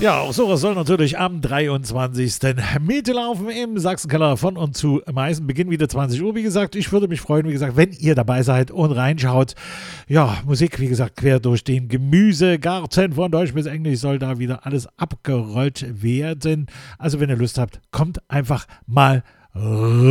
Ja, auch sowas soll natürlich am 23. mitlaufen im Sachsenkeller von und zu Meißen. Beginn wieder 20 Uhr, wie gesagt. Ich würde mich freuen, wie gesagt, wenn ihr dabei seid und reinschaut. Ja, Musik, wie gesagt, quer durch den Gemüsegarten von Deutsch bis Englisch soll da wieder alles abgerollt werden. Also wenn ihr Lust habt, kommt einfach mal